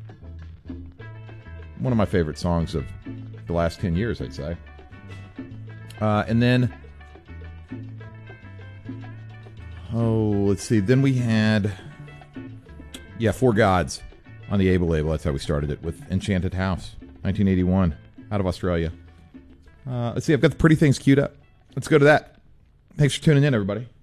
One of my favorite songs of the last 10 years, I'd say. And then, let's see. Then we had, Four Gods on the Able label. That's how we started it, with Enchanted House, 1981, out of Australia. Let's see. I've got the Pretty Things queued up. Let's go to that. Thanks for tuning in, everybody.